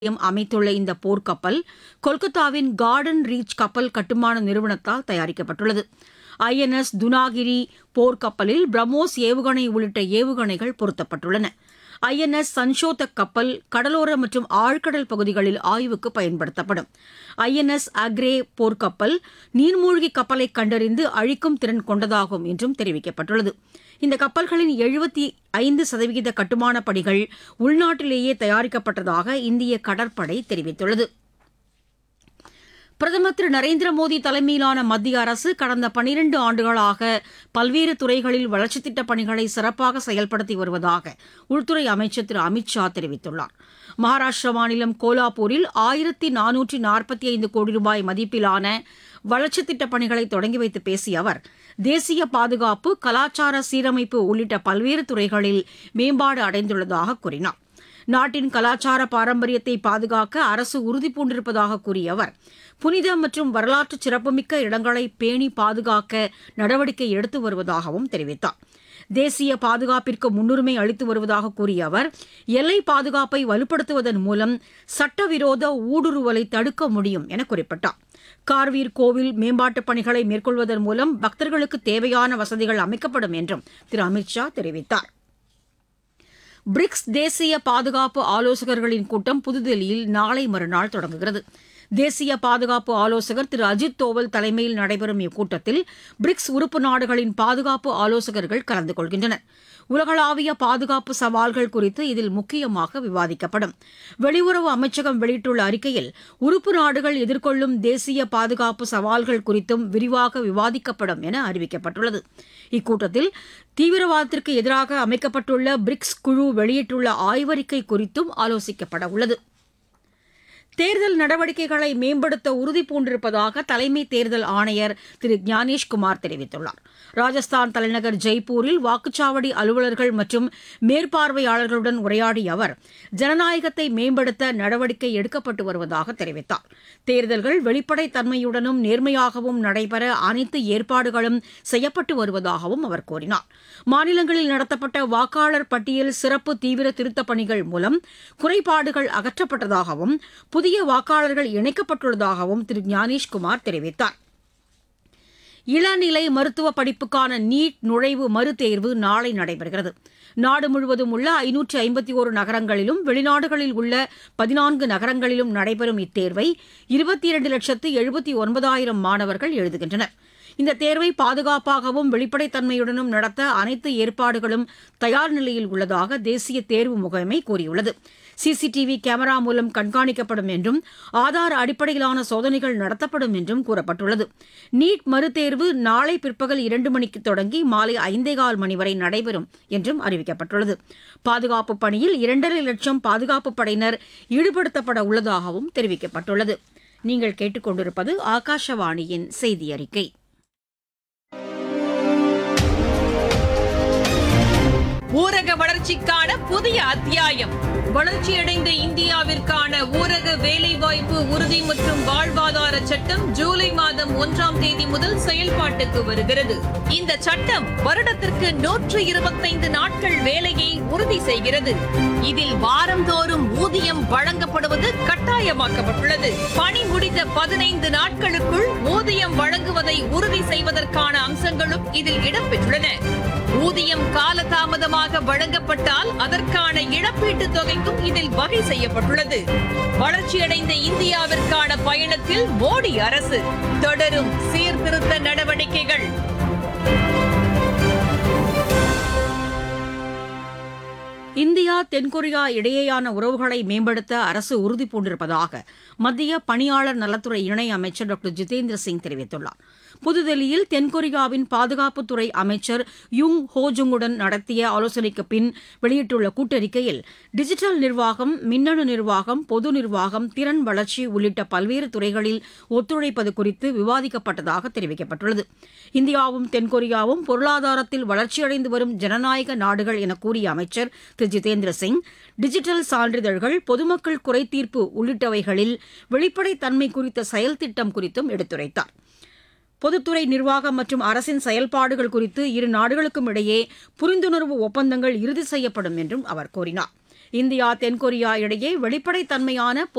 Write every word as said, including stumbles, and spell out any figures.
அமைத்துள்ள இந்த போர்க்கப்பல் கொல்கத்தாவின் கார்டன் ரீச் கப்பல் கட்டுமான நிறுவனத்தால் தயாரிக்கப்பட்டுள்ளது. ஐ என் எஸ் துனாகிரி போர்க்கப்பலில் பிரம்மோஸ் ஏவுகணை உள்ளிட்ட ஏவுகணைகள் பொருத்தப்பட்டுள்ளன. ஐ என் எஸ் சன்ஷோதக் கப்பல் கடலோர மற்றும் ஆழ்கடல் பகுதிகளில் ஆய்வுக்கு பயன்படுத்தப்படும். ஐ என் எஸ் அக்ரே போர்க்கப்பல் நீர்மூழ்கி கப்பலை கண்டறிந்து அழிக்கும் திறன் கொண்டதாகும் என்றும் தெரிவிக்கப்பட்டுள்ளது. இந்த கப்பல்களின் எழுபத்தி ஐந்து சதவீத கட்டுமானப் பணிகள் உள்நாட்டிலேயே தயாரிக்கப்பட்டதாக இந்திய கடற்படை தெரிவித்துள்ளது. பிரதமர் திரு நரேந்திர மோடி தலைமையிலான மத்திய அரசு கடந்த பனிரண்டு ஆண்டுகளாக பல்வேறு துறைகளில் வளர்ச்சித் திட்டப் பணிகளை சிறப்பாக செயல்படுத்தி வருவதாக உள்துறை அமைச்சர் திரு அமித் ஷா தெரிவித்துள்ளார். மகாராஷ்டிரா மாநிலம் கோலாப்பூரில் ஆயிரத்தி நானூற்றி நாற்பத்தி ஐந்து கோடி ரூபாய் மதிப்பிலான வளர்ச்சித் திட்டப் பணிகளை தொடங்கி வைத்து பேசிய அவர், தேசிய பாதுகாப்பு, கலாச்சார சீரமைப்பு உள்ளிட்ட பல்வேறு துறைகளில் மேம்பாடு அடைந்துள்ளதாக கூறினார். நாட்டின் கலாச்சார பாரம்பரியத்தை பாதுகாக்க அரசு உறுதிபூண்டிருப்பதாக கூறிய அவர், புனித மற்றும் வரலாற்று சிறப்புமிக்க இடங்களை பேணி பாதுகாக்க நடவடிக்கை எடுத்து வருவதாகவும் தெரிவித்தார். தேசிய பாதுகாப்பிற்கு முன்னுரிமை அளித்து வருவதாக கூறிய அவர், எல்லை பாதுகாப்பை வலுப்படுத்துவதன் மூலம் சட்டவிரோத ஊடுருவலை தடுக்க முடியும் என குறிப்பிட்டார். கார்வீர் கோவில் மேம்பாட்டுப் பணிகளை மேற்கொள்வதன் மூலம் பக்தர்களுக்கு தேவையான வசதிகள் அமைக்கப்படும் என்றும் திரு அமித் ஷா தெரிவித்தார். பிரிக்ஸ் தேசிய பாதுகாப்பு ஆலோசகர்களின் கூட்டம் புதுதில்லியில் நாளை மறுநாள் தொடங்குகிறது. தேசிய பாதுகாப்பு ஆலோசகர் திரு அஜித் தோவல் தலைமையில் நடைபெறும் இக்கூட்டத்தில் பிரிக்ஸ் உறுப்பு நாடுகளின் பாதுகாப்பு ஆலோசகர்கள் கலந்து கொள்கின்றனர். உலகளாவிய பாதுகாப்பு சவால்கள் குறித்து இதில் முக்கியமாக விவாதிக்கப்படும். வெளியுறவு அமைச்சகம் வெளியிட்டுள்ள அறிக்கையில் உறுப்பு நாடுகள் எதிர்கொள்ளும் தேசிய பாதுகாப்பு சவால்கள் குறித்தும் விரிவாக விவாதிக்கப்படும் என அறிவிக்கப்பட்டுள்ளது. இக்கூட்டத்தில் தீவிரவாதத்திற்கு எதிராக அமைக்கப்பட்டுள்ள பிரிக்ஸ் குழு வெளியிட்டுள்ள ஆய்வறிக்கை குறித்தும் ஆலோசிக்கப்பட உள்ளது. தேர்தல் நடவடிக்கைகளை மேம்படுத்த உறுதிபூண்டிருப்பதாக தலைமை தேர்தல் ஆணையர் திரு ஞானேஷ்குமார் தெரிவித்துள்ளார். ராஜஸ்தான் தலைநகர் ஜெய்ப்பூரில் வாக்குச்சாவடி அலுவலர்கள் மற்றும் மேற்பார்வையாளர்களுடன் உரையாடிய அவர், ஜனநாயகத்தை மேம்படுத்த நடவடிக்கை எடுக்கப்பட்டு வருவதாக தெரிவித்தார். தேர்தல்கள் வெளிப்படைத் தன்மையுடனும் நேர்மையாகவும் நடைபெற அனைத்து ஏற்பாடுகளும் செய்யப்பட்டு வருவதாகவும் அவர் கூறினார். மாநிலங்களில் நடத்தப்பட்ட வாக்காளர் பட்டியல் சிறப்பு தீவிர திருத்தப் பணிகள் மூலம் குறைபாடுகள் அகற்றப்பட்டதாகவும் புதிய வாக்காளர்கள் இணைக்கப்பட்டுள்ளதாகவும் திரு ஞானேஷ்குமார் தெரிவித்தார். இளநிலை மருத்துவ படிப்புக்கான நீட் நுழைவு மறுதேர்வு நாளை நடைபெறுகிறது. நாடு முழுவதும் உள்ள ஐநூற்று ஐம்பத்தி ஒரு நகரங்களிலும் வெளிநாடுகளில் உள்ள பதினான்கு நகரங்களிலும் நடைபெறும் இத்தேர்வை இருபத்தி இரண்டு லட்சத்து எழுபத்தி ஒன்பதாயிரம் மாணவர்கள் எழுதுகின்றனர். இந்த தேர்வை பாதுகாப்பாகவும் வெளிப்படைத்தன்மையுடனும் நடத்த அனைத்து ஏற்பாடுகளும் தயார் நிலையில் உள்ளதாக தேசிய தேர்வு முகமை கூறியுள்ளது. சிசிடிவி கேமரா மூலம் கண்காணிக்கப்படும் என்றும் ஆதார் அடிப்படையிலான சோதனைகள் நடத்தப்படும் என்றும் கூறப்பட்டுள்ளது. நீட் மறுதேர்வு நாளை பிற்பகல் இரண்டு மணிக்கு தொடங்கி மாலை ஐந்தே கால் மணி வரை நடைபெறும் என்றும் அறிவிக்கப்பட்டுள்ளது. பாதுகாப்பு பணியில் இரண்டரை லட்சம் பாதுகாப்பு படையினர் ஈடுபடுத்தப்பட உள்ளதாகவும் தெரிவிக்கப்பட்டுள்ளது. நீங்கள் கேட்டுக்கொண்டிருப்பது ஆகாஷவாணியின் செய்தி அறிக்கை. ஊரக வளர்ச்சிக்கான புதிய அத்தியாயம். வளர்ச்சியடைந்த இந்தியாவிற்கான ஊரக வேலைவாய்ப்பு உறுதி மற்றும் வாழ்வாதார சட்டம் ஜூலை மாதம் ஒன்றாம் தேதி முதல் செயல்பாட்டுக்கு வருகிறது. இந்த சட்டம் வருடத்திற்கு நூற்று இருபத்தைந்து நாட்கள் வேலையை உறுதி செய்கிறது. இதில் வாரந்தோறும் ஊதியம் வழங்கப்படுவது கட்டாயமாக்கப்பட்டுள்ளது. பணி முடிந்த பதினைந்து நாட்களுக்குள் ஊதியம் வழங்குவதை உறுதி செய்வதற்கான அம்சங்களும் இதில் இடம்பெற்றுள்ளன. ஊதியம் காலதாமதமாக வழங்கப்பட்டால் அதற்கான இழப்பீட்டுத் தொகைக்கும் இதில் வகை செய்யப்பட்டுள்ளது. வளர்ச்சியடைந்த இந்தியாவிற்கான பயணத்தில் மோடி அரசு தொடரும் சீர்திருத்த நடவடிக்கைகள். இந்தியா தென்கொரியா இடையேயான உறவுகளை மேம்படுத்த அரசு உறுதிபூண்டிருப்பதாக மத்திய பணியாளர் நலத்துறை இணை அமைச்சர் டாக்டர் ஜிதேந்திர சிங் தெரிவித்துள்ளார். புதுதில்லியில் தென்கொரியாவின் பாதுகாப்புத்துறை அமைச்சர் யுங் ஹோஜுங்குடன் நடத்திய ஆலோசனைக்கு பின் வெளியிட்டுள்ள கூட்டறிக்கையில் டிஜிட்டல் நிர்வாகம், மின்னணு நிர்வாகம், பொது நிர்வாகம், திறன் வளர்ச்சி உள்ளிட்ட பல்வேறு துறைகளில் ஒத்துழைப்பது குறித்து விவாதிக்கப்பட்டதாக தெரிவிக்கப்பட்டுள்ளது. இந்தியாவும் தென்கொரியாவும் பொருளாதாரத்தில் வளர்ச்சியடைந்து வரும் ஜனநாயக நாடுகள் என கூறிய அமைச்சர் திரு ஜிதேந்திர சிங், டிஜிட்டல் சான்றிதழ்கள், பொதுமக்கள் குறைதீர்ப்பு உள்ளிட்டவைகளில் வெளிப்படைத்தன்மை குறித்த செயல் திட்டம் குறித்தும் எடுத்துரைத்தார். பொதுத்துறை நிர்வாகம் மற்றும் அரசின் செயல்பாடுகள் குறித்து இரு நாடுகளுக்கும் இடையே புரிந்துணர்வு ஒப்பந்தங்கள் இறுதி செய்யப்படும் என்றும் அவர் கூறினார். இந்தியா தென்கொரியா இடையே வெளிப்படைத்தன்மையான